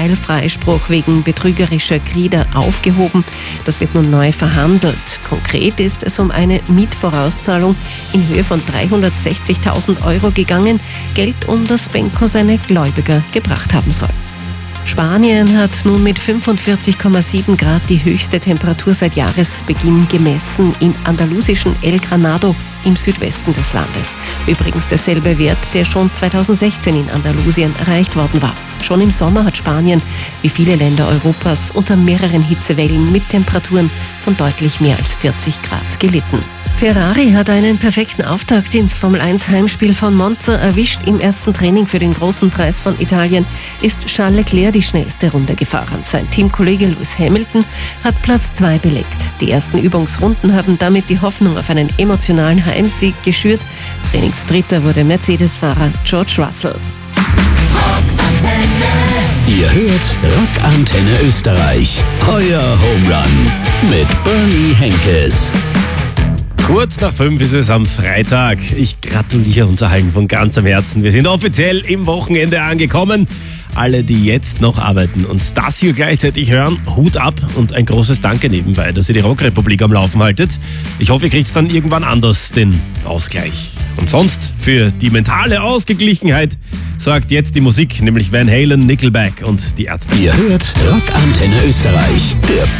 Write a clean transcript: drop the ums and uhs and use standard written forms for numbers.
Teilfreispruch wegen betrügerischer Grieder aufgehoben. Das wird nun neu verhandelt. Konkret ist es um eine Mietvorauszahlung in Höhe von 360.000 Euro gegangen. Geld, um das Benko seine Gläubiger gebracht haben soll. Spanien hat nun mit 45,7 Grad die höchste Temperatur seit Jahresbeginn gemessen im andalusischen El Granado im Südwesten des Landes. Übrigens derselbe Wert, der schon 2016 in Andalusien erreicht worden war. Schon im Sommer hat Spanien, wie viele Länder Europas, unter mehreren Hitzewellen mit Temperaturen von deutlich mehr als 40 Grad gelitten. Ferrari hat einen perfekten Auftakt ins Formel-1-Heimspiel von Monza erwischt. Im ersten Training für den großen Preis von Italien ist Charles Leclerc die schnellste Runde gefahren. Sein Teamkollege Lewis Hamilton hat Platz 2 belegt. Die ersten Übungsrunden haben damit die Hoffnung auf einen emotionalen Heimsieg geschürt. Trainingsdritter wurde Mercedes-Fahrer George Russell. Ihr hört Rockantenne Österreich. Euer Home Run mit Bernie Henkes. Kurz nach 5 ist es am Freitag. Ich gratuliere uns allen von ganzem Herzen. Wir sind offiziell im Wochenende angekommen. Alle, die jetzt noch arbeiten und das hier gleichzeitig hören, Hut ab und ein großes Danke nebenbei, dass ihr die Rockrepublik am Laufen haltet. Ich hoffe, ihr kriegt dann irgendwann anders den Ausgleich. Und sonst, für die mentale Ausgeglichenheit sorgt jetzt die Musik, nämlich Van Halen, Nickelback und die Ärzte. Ihr hört Rockantenne Österreich, der